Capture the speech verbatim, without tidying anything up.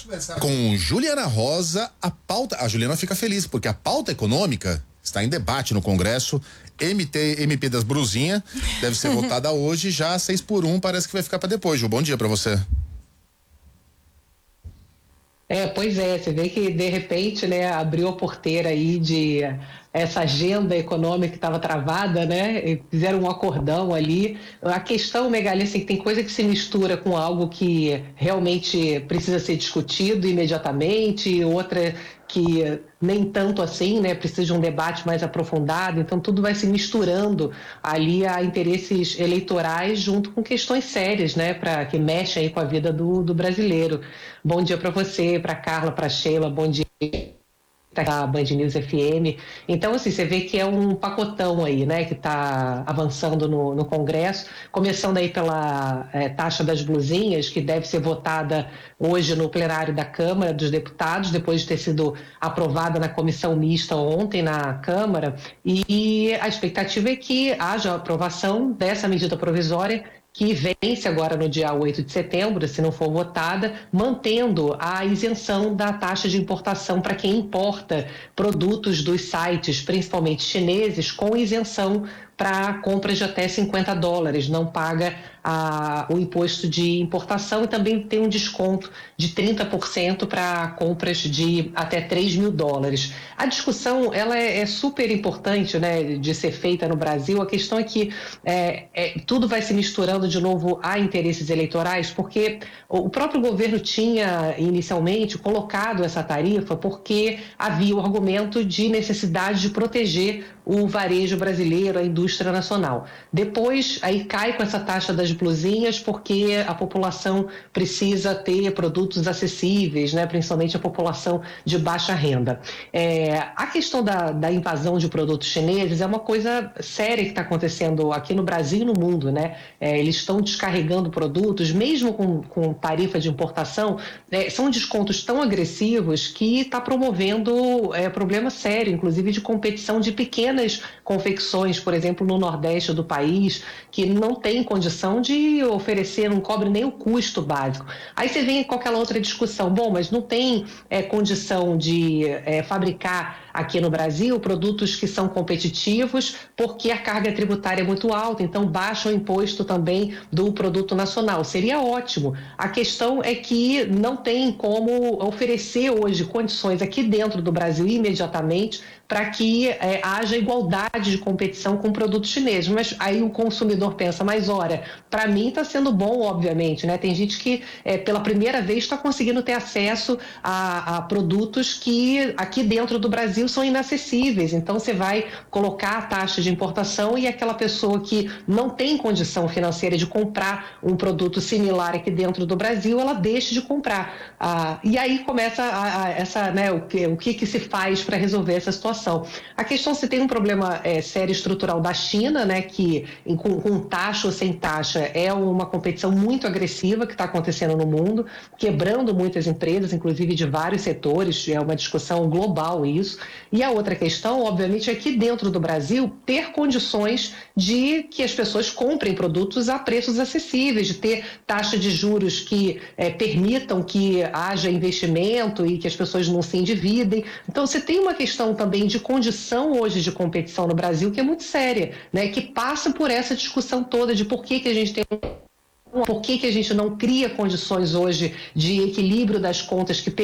Com Juliana Rosa, a pauta, a Juliana fica feliz, porque a pauta econômica está em debate no Congresso. M T, M P das Bruzinhas deve ser votada hoje, já seis por um, parece que vai ficar para depois. Ju, bom dia para você. É, pois é, você vê que de repente, né, abriu a porteira aí de essa agenda econômica que estava travada, né, e fizeram um acordão ali. A questão, Megali, assim, que tem coisa que se mistura com algo que realmente precisa ser discutido imediatamente, outra que nem tanto assim, né, precisa de um debate mais aprofundado, então tudo vai se misturando ali a interesses eleitorais junto com questões sérias, né, para que mexem aí com a vida do, do brasileiro. Bom dia para você, para Carla, para Sheila, bom dia da Band News F M. Então, assim, você vê que é um pacotão aí, né, que está avançando no, no Congresso, começando aí pela é, taxa das blusinhas, que deve ser votada hoje no plenário da Câmara dos Deputados, depois de ter sido aprovada na comissão mista ontem na Câmara, e a expectativa é que haja aprovação dessa medida provisória que vence agora no dia oito de setembro, se não for votada, mantendo a isenção da taxa de importação para quem importa produtos dos sites, principalmente chineses, com isenção para compras de até cinquenta dólares, não paga a, o imposto de importação e também tem um desconto de trinta por cento para compras de até três mil dólares. A discussão ela é, é super importante, né, de ser feita no Brasil. A questão é que é, é, tudo vai se misturando de novo a interesses eleitorais, porque o próprio governo tinha inicialmente colocado essa tarifa porque havia o argumento de necessidade de proteger o varejo brasileiro, a indústria nacional. Depois, aí cai com essa taxa das blusinhas porque a população precisa ter produtos acessíveis, né, principalmente a população de baixa renda. É, a questão da, da invasão de produtos chineses é uma coisa séria que está acontecendo aqui no Brasil e no mundo, né? É, eles estão descarregando produtos, mesmo com, com tarifa de importação, é, são descontos tão agressivos que está promovendo é, problema sério, inclusive de competição de pequenas confecções, por exemplo, no Nordeste do país, que não tem condição de oferecer, não cobre nem o custo básico. Aí você vem com aquela outra discussão, bom, mas não tem é, condição de é, fabricar aqui no Brasil produtos que são competitivos porque a carga tributária é muito alta, então baixa o imposto também do produto nacional. Seria ótimo. A questão é que não tem como oferecer hoje condições aqui dentro do Brasil imediatamente para que é, haja igualdade de competição com produtos chineses. Mas aí o consumidor pensa, mas olha, para mim está sendo bom, obviamente, né? Tem gente que é, pela primeira vez está conseguindo ter acesso a, a produtos que aqui dentro do Brasil são inacessíveis. Então você vai colocar a taxa de importação e aquela pessoa que não tem condição financeira de comprar um produto similar aqui dentro do Brasil, ela deixa de comprar. Ah, e aí começa a, a, essa, né, o, que, o que, que se faz para resolver essa situação. A questão se tem um problema é, sério estrutural da China, né, que em, com, com taxa ou sem taxa é uma competição muito agressiva que está acontecendo no mundo, quebrando muitas empresas, inclusive de vários setores, é uma discussão global isso. E a outra questão, obviamente, é que dentro do Brasil ter condições de que as pessoas comprem produtos a preços acessíveis, de ter taxa de juros que é, permitam que haja investimento e que as pessoas não se endividem. Então você tem uma questão também de condição hoje de competição no Brasil que é muito séria, né? Que passa por essa discussão toda de por que, que a gente tem por que, que a gente não cria condições hoje de equilíbrio das contas que